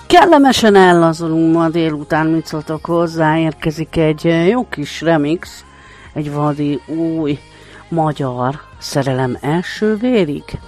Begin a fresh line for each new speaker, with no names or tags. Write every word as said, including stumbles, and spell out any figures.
Kellemesen ellazulunk ma délután, mit szóltok hozzá, érkezik egy jó kis remix, egy valódi új magyar szerelem első vérig.